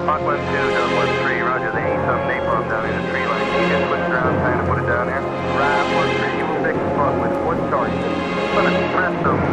Hawk 1-2, Dub 1-3, roger. They need some napalm down in the tree line. Can you just switch around, kind of put it down here? Right, 1-3, you will take the spot with one target. Let us press them